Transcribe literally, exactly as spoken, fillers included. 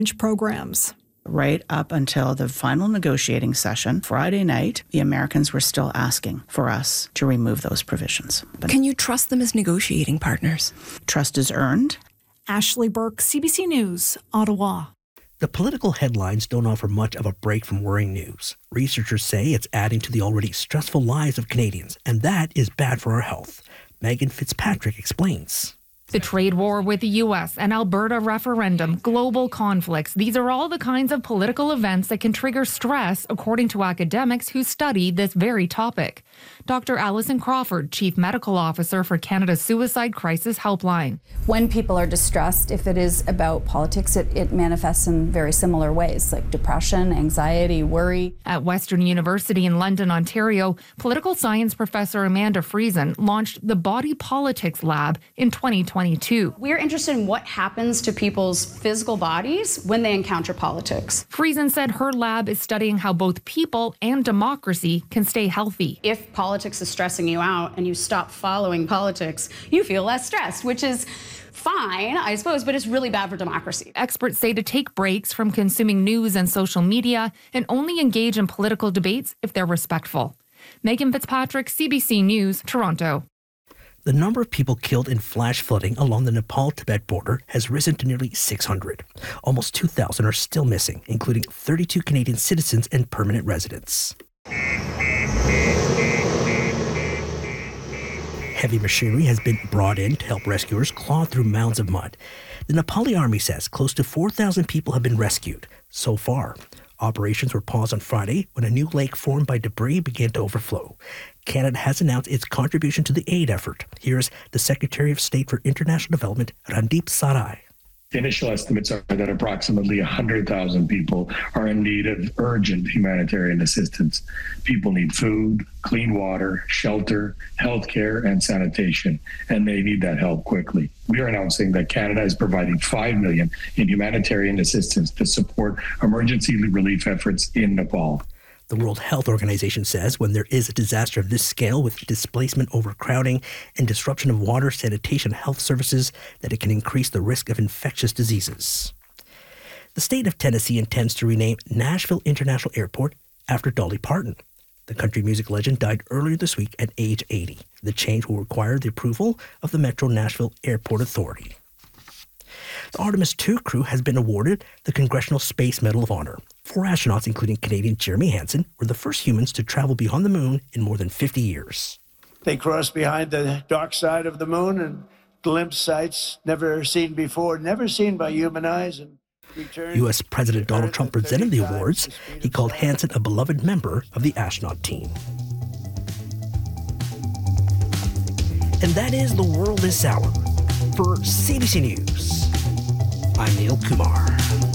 programs. Right up until the final negotiating session, Friday night, the Americans were still asking for us to remove those provisions. But can you trust them as negotiating partners? Trust is earned. Ashley Burke, C B C News, Ottawa. The political headlines don't offer much of a break from worrying news. Researchers say it's adding to the already stressful lives of Canadians, and that is bad for our health. Megan Fitzpatrick explains. The trade war with the U S, an Alberta referendum, global conflicts. These are all the kinds of political events that can trigger stress, according to academics who study this very topic. Doctor Alison Crawford, Chief Medical Officer for Canada's Suicide Crisis Helpline. When people are distressed, if it is about politics, it, it manifests in very similar ways, like depression, anxiety, worry. At Western University in London, Ontario, political science professor Amanda Friesen launched the Body Politics Lab in twenty twenty-two. We're interested in what happens to people's physical bodies when they encounter politics. Friesen said her lab is studying how both people and democracy can stay healthy. If politics is stressing you out and you stop following politics, you feel less stressed, which is fine, I suppose, but it's really bad for democracy. Experts say to take breaks from consuming news and social media and only engage in political debates if they're respectful. Megan Fitzpatrick, C B C News, Toronto. The number of people killed in flash flooding along the Nepal-Tibet border has risen to nearly six hundred. Almost two thousand are still missing, including thirty-two Canadian citizens and permanent residents. Heavy machinery has been brought in to help rescuers claw through mounds of mud. The Nepali army says close to four thousand people have been rescued so far. Operations were paused on Friday when a new lake formed by debris began to overflow. Canada has announced its contribution to the aid effort. Here's the Secretary of State for International Development, Randeep Sarai. The initial estimates are that approximately one hundred thousand people are in need of urgent humanitarian assistance. People need food, clean water, shelter, healthcare, and sanitation, and they need that help quickly. We are announcing that Canada is providing five million dollars in humanitarian assistance to support emergency relief efforts in Nepal. The World Health Organization says when there is a disaster of this scale with displacement, overcrowding, and disruption of water, sanitation, health services, that it can increase the risk of infectious diseases. The state of Tennessee intends to rename Nashville International Airport after Dolly Parton. The country music legend died earlier this week at age eighty. The change will require the approval of the Metro Nashville Airport Authority. The Artemis two crew has been awarded the Congressional Space Medal of Honor. Four astronauts, including Canadian Jeremy Hansen, were the first humans to travel beyond the moon in more than fifty years. They crossed behind the dark side of the moon and glimpsed sights never seen before, never seen by human eyes. And U S President Donald Trump presented the awards. He called Hansen a beloved member of the astronaut team. And that is The World This Hour. For C B C News, I'm Neil Kumar.